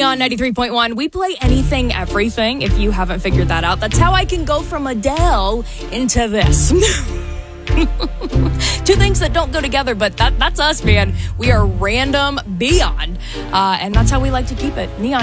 Neon 93.1. We play anything, everything, if you haven't figured that out. That's how I can go from Adele into this. Two things that don't go together, but that's us, man. We are random beyond. And that's how we like to keep it. Neon.